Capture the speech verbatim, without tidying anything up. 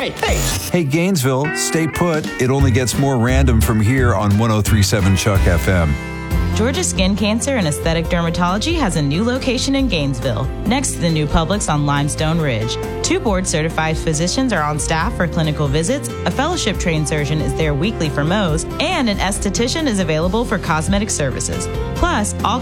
Hey, hey! Hey, Gainesville, stay put. It only gets more random from here on one oh three point seven Chuck F M. Georgia Skin Cancer and Aesthetic Dermatology has a new location in Gainesville, next to the new Publix on Limestone Ridge. Two board-certified physicians are on staff for clinical visits, a fellowship-trained surgeon is there weekly for Mohs, and an esthetician is available for cosmetic services. Plus, all